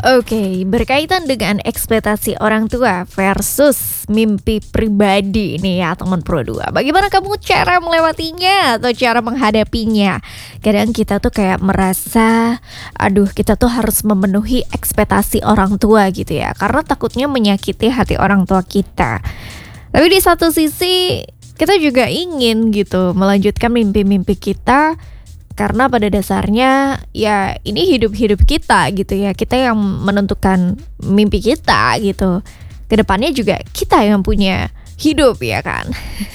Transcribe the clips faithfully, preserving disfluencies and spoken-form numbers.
Oke, berkaitan dengan ekspektasi orang tua versus mimpi pribadi nih ya teman Pro dua. Bagaimana kamu cara melewatinya atau cara menghadapinya? Kadang kita tuh kayak merasa, aduh kita tuh harus memenuhi ekspektasi orang tua gitu ya. Karena takutnya menyakiti hati orang tua kita. Tapi di satu sisi kita juga ingin gitu melanjutkan mimpi-mimpi kita. Karena pada dasarnya ya ini hidup-hidup kita gitu ya. Kita yang menentukan mimpi kita gitu. Kedepannya juga kita yang punya hidup ya kan.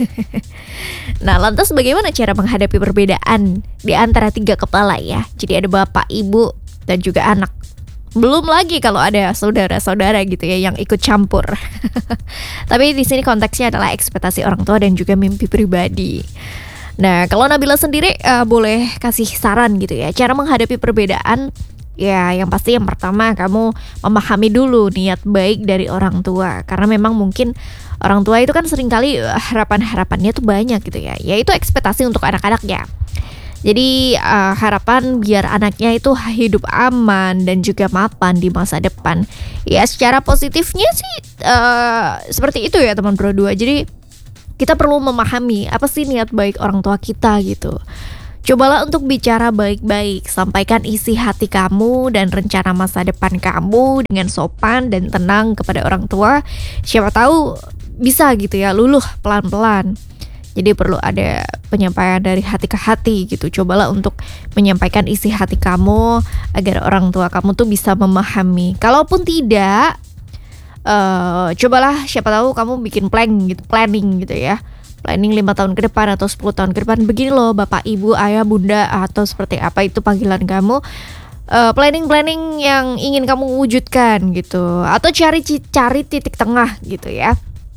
Nah lantas bagaimana cara menghadapi perbedaan di antara tiga kepala ya. Jadi ada bapak, ibu, dan juga anak. Belum lagi kalau ada saudara-saudara gitu ya yang ikut campur. Tapi di sini konteksnya adalah ekspektasi orang tua dan juga mimpi pribadi. Nah, kalau Nabila sendiri uh, boleh kasih saran gitu ya, cara menghadapi perbedaan. Ya, yang pasti yang pertama kamu memahami dulu niat baik dari orang tua. Karena memang mungkin orang tua itu kan seringkali uh, harapan-harapannya tuh banyak gitu ya. Yaitu ekspektasi untuk anak-anaknya. Jadi uh, harapan biar anaknya itu hidup aman dan juga mapan di masa depan. Ya, secara positifnya sih uh, seperti itu ya teman Pro dua. Jadi kita perlu memahami apa sih niat baik orang tua kita gitu. Cobalah untuk bicara baik-baik, sampaikan isi hati kamu dan rencana masa depan kamu dengan sopan dan tenang kepada orang tua. Siapa tahu bisa gitu ya, luluh pelan-pelan. Jadi perlu ada penyampaian dari hati ke hati gitu. Cobalah untuk menyampaikan isi hati kamu agar orang tua kamu tuh bisa memahami. Kalaupun tidak, Uh, cobalah siapa tahu kamu bikin plan gitu, planning gitu ya. Planning lima tahun ke depan atau sepuluh tahun ke depan. Begini loh bapak, ibu, ayah, bunda atau seperti apa itu panggilan kamu. Uh, planning-planning yang ingin kamu wujudkan gitu. Atau cari cari titik tengah gitu ya.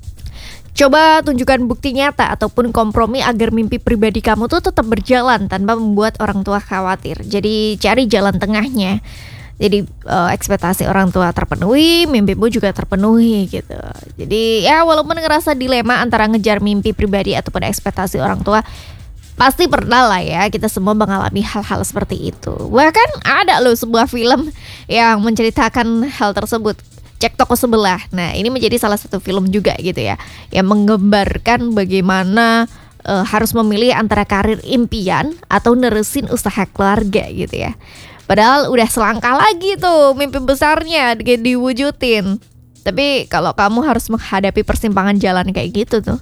Coba tunjukkan bukti nyata ataupun kompromi agar mimpi pribadi kamu tuh tetap berjalan tanpa membuat orang tua khawatir. Jadi cari jalan tengahnya. Jadi uh, ekspektasi orang tua terpenuhi, mimpimu juga terpenuhi gitu. Jadi ya walaupun ngerasa dilema antara ngejar mimpi pribadi ataupun ekspektasi orang tua, pasti pernah lah ya kita semua mengalami hal-hal seperti itu. Bahkan ada loh sebuah film yang menceritakan hal tersebut. Cek toko sebelah. Nah ini menjadi salah satu film juga gitu ya, yang menggambarkan bagaimana uh, harus memilih antara karir impian atau nerusin usaha keluarga gitu ya. Padahal udah selangkah lagi tuh mimpi besarnya di- diwujudin. Tapi kalau kamu harus menghadapi persimpangan jalan kayak gitu tuh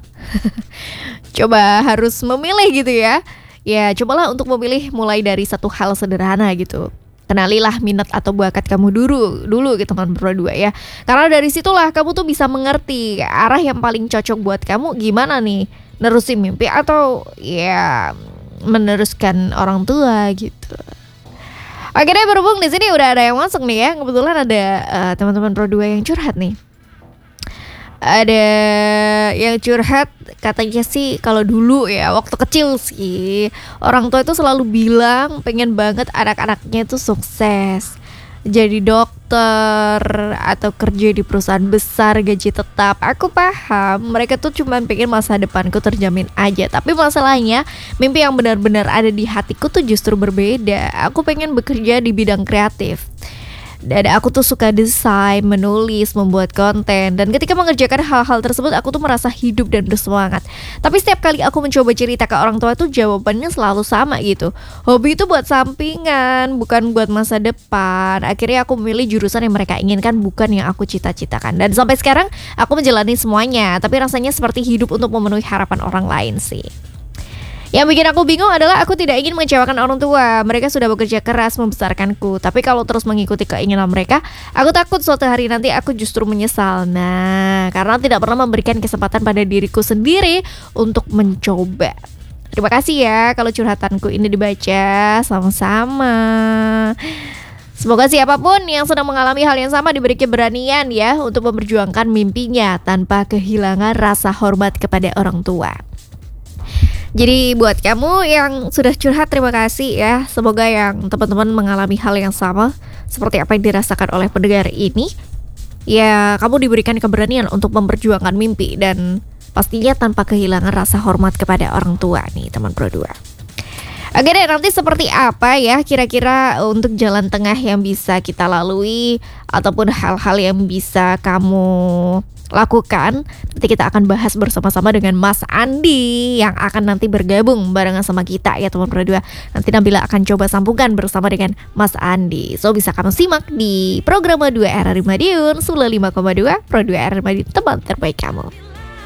coba harus memilih gitu ya. Ya cobalah untuk memilih mulai dari satu hal sederhana gitu. Kenalilah minat atau bakat kamu dulu dulu gitu teman Pro dua ya. Karena dari situlah kamu tuh bisa mengerti arah yang paling cocok buat kamu gimana nih. Nerusin mimpi atau ya meneruskan orang tua gitu. Oke deh, berhubung di sini udah ada yang masuk nih ya. Kebetulan ada uh, teman-teman Pro dua yang curhat nih. Ada yang curhat katanya sih kalau dulu ya waktu kecil sih orang tua itu selalu bilang pengen banget anak-anaknya itu sukses. Jadi dokter atau kerja di perusahaan besar gaji tetap. Aku paham mereka tuh cuma pengen masa depanku terjamin aja. Tapi masalahnya mimpi yang benar-benar ada di hatiku tuh justru berbeda. Aku pengen bekerja di bidang kreatif. Dan aku tuh suka desain, menulis, membuat konten. Dan ketika mengerjakan hal-hal tersebut aku tuh merasa hidup dan bersemangat. Tapi setiap kali aku mencoba cerita ke orang tua tuh jawabannya selalu sama gitu. Hobi itu buat sampingan, bukan buat masa depan. Akhirnya aku memilih jurusan yang mereka inginkan, bukan yang aku cita-citakan. Dan sampai sekarang aku menjalani semuanya. Tapi rasanya seperti hidup untuk memenuhi harapan orang lain sih. Yang bikin aku bingung adalah aku tidak ingin mengecewakan orang tua. Mereka sudah bekerja keras membesarkanku. Tapi kalau terus mengikuti keinginan mereka, aku takut suatu hari nanti aku justru menyesal. Nah, karena tidak pernah memberikan kesempatan pada diriku sendiri untuk mencoba. Terima kasih ya kalau curhatanku ini dibaca. Sama-sama. Semoga siapapun yang sedang mengalami hal yang sama diberi keberanian ya untuk memperjuangkan mimpinya tanpa kehilangan rasa hormat kepada orang tua. Jadi buat kamu yang sudah curhat terima kasih ya. Semoga yang teman-teman mengalami hal yang sama seperti apa yang dirasakan oleh pendengar ini. Ya kamu diberikan keberanian untuk memperjuangkan mimpi dan pastinya tanpa kehilangan rasa hormat kepada orang tua nih teman Pro dua. Oke deh, nanti seperti apa ya kira-kira untuk jalan tengah yang bisa kita lalui ataupun hal-hal yang bisa kamu lakukan. Nanti kita akan bahas bersama-sama dengan Mas Andi yang akan nanti bergabung barengan sama kita ya teman Pro dua. Nanti Nabila akan coba sambungkan bersama dengan Mas Andi. So bisa kamu simak di program dua R R I Madiun sembilan puluh lima koma dua Pro dua R R I Madiun, teman terbaik kamu.